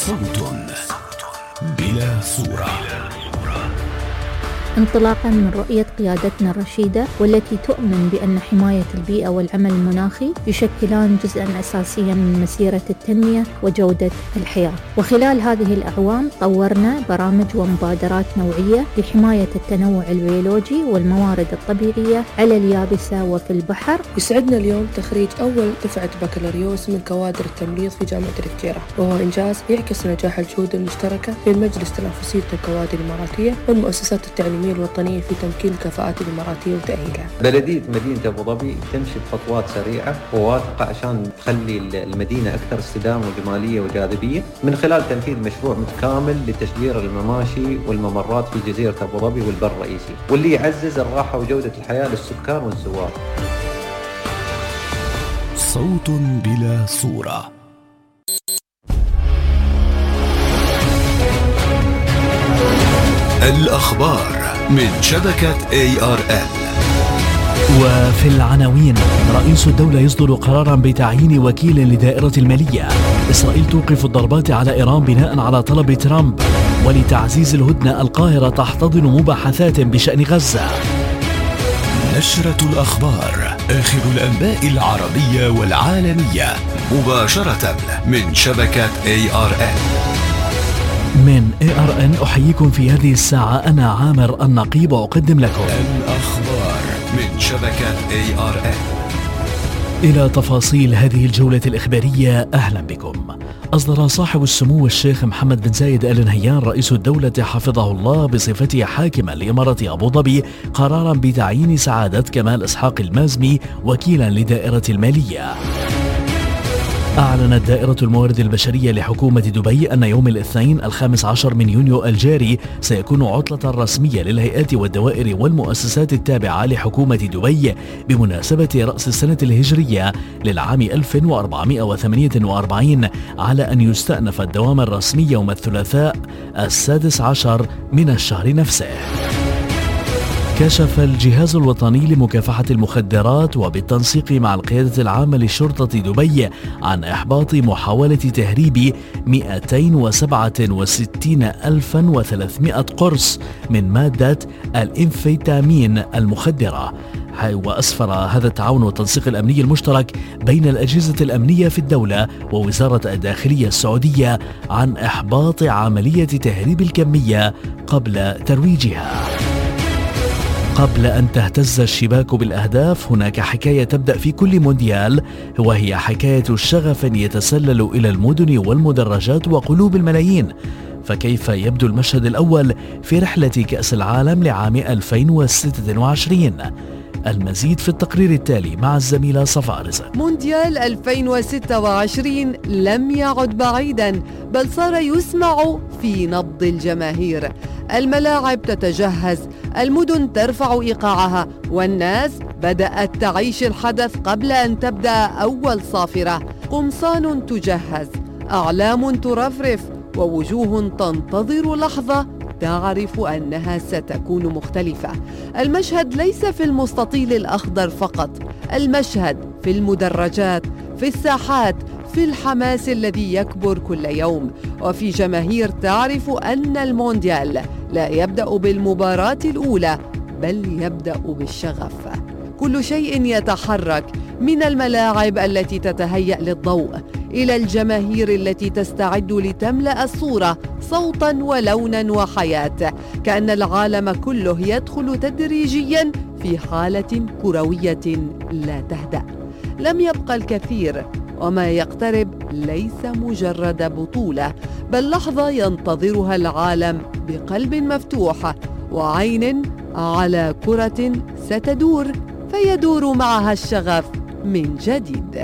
صوت بلا صورة. انطلاقا من رؤية قيادتنا الرشيدة والتي تؤمن بأن حماية البيئة والعمل المناخي يشكلان جزءا أساسيا من مسيرة التنمية وجودة الحياة، وخلال هذه الأعوام طورنا برامج ومبادرات نوعية لحماية التنوع البيولوجي والموارد الطبيعية على اليابسة وفي البحر. يسعدنا اليوم تخريج أول دفعة بكالوريوس من كوادر التمريض في جامعة الفجيرة، وهو إنجاز يعكس نجاح الجهود المشتركة بين مجلس تنافسية الكوادر الإماراتية والمؤسسات التعليمية الوطنية في تمكين الكفاءات الإماراتية وتأهيلها. بلدية مدينة أبو ظبي تمشي بخطوات سريعة وواثقة عشان تخلي المدينة أكثر استدامة وجمالية وجاذبية من خلال تنفيذ مشروع متكامل لتشجير المماشي والممرات في جزيرة أبو ظبي والبر الرئيسي، واللي يعزز الراحة وجودة الحياة للسكان والزوار. صوت بلا صورة. الأخبار من شبكة ARN. وفي العناوين: رئيس الدولة يصدر قرارا بتعيين وكيل لدائرة المالية. إسرائيل توقف الضربات على إيران بناء على طلب ترامب. ولتعزيز الهدنة القاهرة تحتضن مباحثات بشأن غزة. نشرة الأخبار، آخر الأنباء العربية والعالمية مباشرة من شبكة ARN. من ARN أحييكم في هذه الساعة، أنا عامر النقيب أقدم لكم الأخبار من شبكة ARN. إلى تفاصيل هذه الجولة الإخبارية، أهلا بكم. أصدر صاحب السمو الشيخ محمد بن زايد آل نهيان رئيس الدولة حفظه الله بصفته حاكما لإمارة أبو ظبي قرارا بتعيين سعادة كمال إسحاق المازمي وكيلا لدائرة المالية. أعلنت دائرة الموارد البشرية لحكومة دبي أن يوم الاثنين 15 من يونيو الجاري سيكون عطلة رسمية للهيئات والدوائر والمؤسسات التابعة لحكومة دبي بمناسبة رأس السنة الهجرية للعام 1448 على أن يستأنف الدوام الرسمي يوم الثلاثاء 16 من الشهر نفسه. كشف الجهاز الوطني لمكافحة المخدرات وبالتنسيق مع القيادة العامة لشرطة دبي عن إحباط محاولة تهريب 267,300 قرص من مادة الإنفيتامين المخدرة. وأسفر هذا التعاون والتنسيق الأمني المشترك بين الأجهزة الأمنية في الدولة ووزارة الداخلية السعودية عن إحباط عملية تهريب الكمية قبل ترويجها. قبل أن تهتز الشباك بالأهداف، هناك حكاية تبدأ في كل مونديال، وهي حكاية شغف يتسلل إلى المدن والمدرجات وقلوب الملايين. فكيف يبدو المشهد الأول في رحلة كأس العالم لعام 2026؟ المزيد في التقرير التالي مع الزميلة صفاء رزق. مونديال 2026 لم يعد بعيدا، بل صار يسمع في نبض الجماهير. الملاعب تتجهز، المدن ترفع إيقاعها، والناس بدأت تعيش الحدث قبل أن تبدأ أول صافرة. قمصان تجهز، أعلام ترفرف، ووجوه تنتظر لحظة تعرف أنها ستكون مختلفة. المشهد ليس في المستطيل الأخضر فقط، المشهد في المدرجات، في الساحات، في الحماس الذي يكبر كل يوم، وفي جماهير تعرف أن المونديال لا يبدأ بالمباراة الأولى، بل يبدأ بالشغف. كل شيء يتحرك، من الملاعب التي تتهيأ للضوء إلى الجماهير التي تستعد لتملأ الصورة صوتاً ولوناً وحياة، كأن العالم كله يدخل تدريجياً في حالة كروية لا تهدأ. لم يبقى الكثير، وما يقترب ليس مجرد بطولة، بل لحظة ينتظرها العالم بقلب مفتوح وعين على كرة ستدور، فيدور معها الشغف من جديد.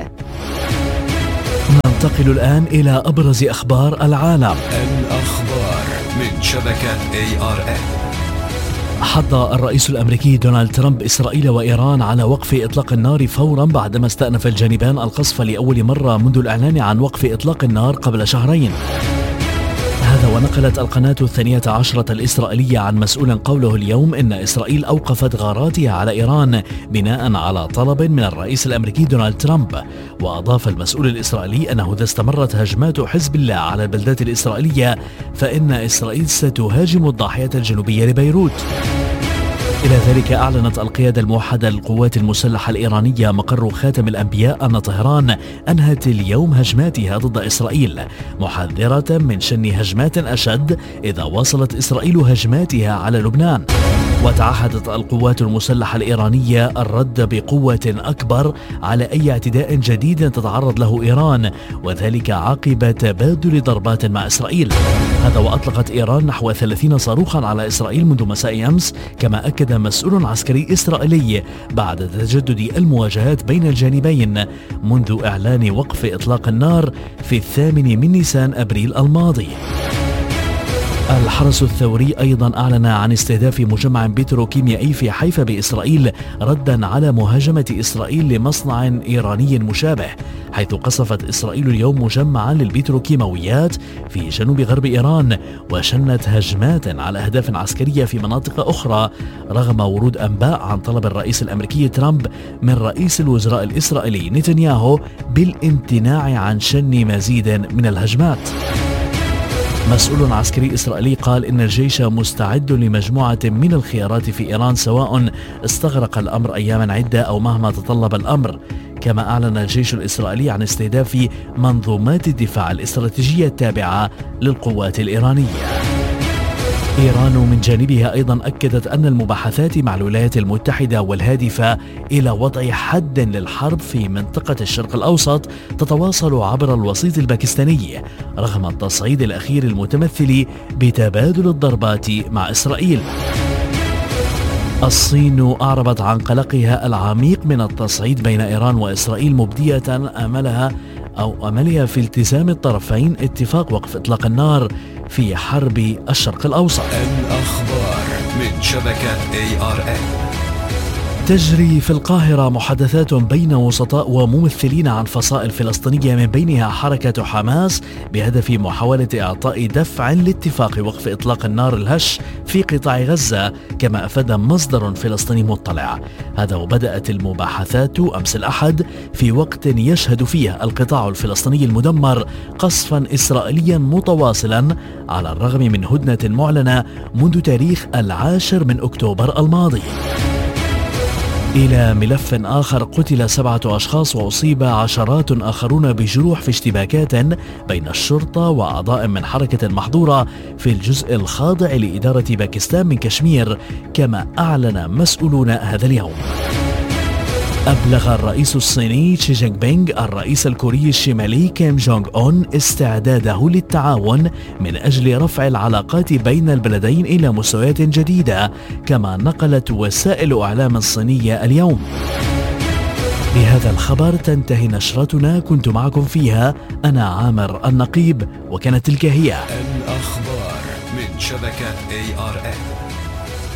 ننتقل الآن إلى أبرز أخبار العالم. الأخبار من شبكة ARN. حض الرئيس الأمريكي دونالد ترامب إسرائيل وإيران على وقف إطلاق النار فورا بعدما استأنف الجانبان القصف لأول مرة منذ الإعلان عن وقف إطلاق النار قبل شهرين. هذا ونقلت القناة 12 الإسرائيلية عن مسؤول قوله اليوم إن إسرائيل أوقفت غاراتها على إيران بناء على طلب من الرئيس الأمريكي دونالد ترامب. وأضاف المسؤول الإسرائيلي أنه إذا استمرت هجمات حزب الله على البلدات الإسرائيلية فإن إسرائيل ستهاجم الضاحية الجنوبية لبيروت. إلى ذلك أعلنت القيادة الموحدة للقوات المسلحة الإيرانية مقر خاتم الأنبياء أن طهران أنهت اليوم هجماتها ضد إسرائيل، محذرة من شن هجمات أشد إذا واصلت إسرائيل هجماتها على لبنان. وتعهدت القوات المسلحة الإيرانية الرد بقوة أكبر على أي اعتداء جديد تتعرض له إيران، وذلك عقب تبادل ضربات مع إسرائيل. هذا وأطلقت إيران نحو 30 صاروخا على إسرائيل منذ مساء أمس، كما أكد مسؤول عسكري إسرائيلي بعد تجدد المواجهات بين الجانبين منذ إعلان وقف إطلاق النار في 8 من نيسان أبريل الماضي. الحرس الثوري أيضا أعلن عن استهداف مجمع بتروكيميائي في حيفا بإسرائيل ردا على مهاجمة إسرائيل لمصنع إيراني مشابه، حيث قصفت إسرائيل اليوم مجمعا للبتروكيماويات في جنوب غرب إيران، وشنت هجمات على أهداف عسكرية في مناطق أخرى رغم ورود أنباء عن طلب الرئيس الأمريكي ترامب من رئيس الوزراء الإسرائيلي نتنياهو بالامتناع عن شن مزيد من الهجمات. مسؤول عسكري إسرائيلي قال إن الجيش مستعد لمجموعة من الخيارات في إيران سواء استغرق الأمر أياما عدة أو مهما تطلب الأمر. كما أعلن الجيش الإسرائيلي عن استهداف منظومات الدفاع الاستراتيجية التابعة للقوات الإيرانية. إيران من جانبها أيضا أكدت أن المباحثات مع الولايات المتحدة والهادفة إلى وضع حد للحرب في منطقة الشرق الأوسط تتواصل عبر الوسيط الباكستاني رغم التصعيد الأخير المتمثل بتبادل الضربات مع إسرائيل. الصين أعربت عن قلقها العميق من التصعيد بين إيران وإسرائيل، مبدية أملها في التزام الطرفين اتفاق وقف إطلاق النار في حرب الشرق الأوسط. الأخبار من شبكة ARN. تجري في القاهرة محادثات بين وسطاء وممثلين عن فصائل فلسطينية من بينها حركة حماس بهدف محاولة إعطاء دفع لاتفاق وقف إطلاق النار الهش في قطاع غزة، كما أفاد مصدر فلسطيني مطلع. هذا وبدأت المباحثات أمس الأحد في وقت يشهد فيه القطاع الفلسطيني المدمر قصفا إسرائيليا متواصلا على الرغم من هدنة معلنة منذ تاريخ 10 من أكتوبر الماضي. إلى ملف آخر، قتل 7 أشخاص وأصيب عشرات آخرون بجروح في اشتباكات بين الشرطة وأعضاء من حركة محظورة في الجزء الخاضع لإدارة باكستان من كشمير، كما أعلن مسؤولون هذا اليوم. أبلغ الرئيس الصيني شي جين بينغ الرئيس الكوري الشمالي كيم جونغ أون استعداده للتعاون من أجل رفع العلاقات بين البلدين إلى مستويات جديدة، كما نقلت وسائل إعلام الصينية اليوم. بهذا الخبر تنتهي نشرتنا، كنت معكم فيها أنا عامر النقيب، وكانت تلك هي الأخبار من شبكة ARN.